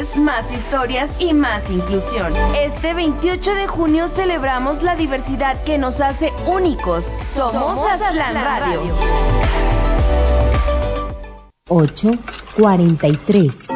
más historias y más inclusión. Este 28 de junio celebramos la diversidad que nos hace únicos. Somos Aztlán Radio. 8:43.